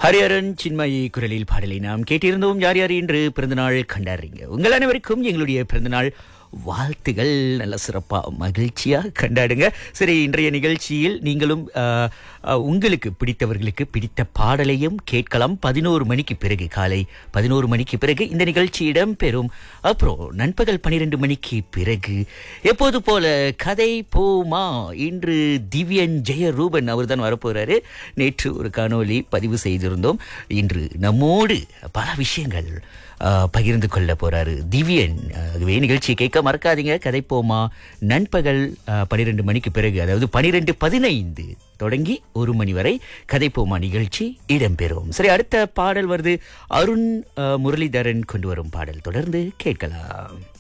ஹரிஹரன் சின்மயி குரலில் பாடலை நாம் கேட்டிருந்தோம். யார் யார் இன்று பிறந்தநாள் கண்டாடுறீங்க? உங்கள் அனைவருக்கும் எங்களுடைய பிறந்தநாள் வாழ்த்துகள். நல்ல சிறப்பா மகிழ்ச்சியா கண்டாடுங்க. சரி, இன்றைய நிகழ்ச்சியில் நீங்களும் உங்களுக்கு பிடித்தவர்களுக்கு பிடித்த பாடலையும் கேட்கலாம். 11 மணிக்கு பிறகு, காலை 11 மணிக்கு பிறகு இந்த நிகழ்ச்சி இடம்பெறும். அப்புறம் நண்பகல் 12 மணிக்கு பிறகு எப்போது போல கதை போமா. இன்று திவ்யன் ஜெயரூபன் அவர் தான் வரப்போறாரு. நேற்று ஒரு காணொளி பதிவு செய்திருந்தோம். இன்று நம்மோடு பல விஷயங்கள் பகிர்ந்து கொள்ள போறாரு திவ்யன். அதுவே நிகழ்ச்சியை கேட்க மறக்காதீங்க. கதை போமா நண்பகல் 12 மணிக்கு பிறகு, அதாவது 12:15 தொடங்கி 1 மணி வரை கதை போமா நிகழ்ச்சி இடம்பெறும். சரி, அடுத்த பாடல் வருது. அருண் முரளிதரன் கொண்டு வரும் பாடல் தொடர்ந்து கேட்கலாம்.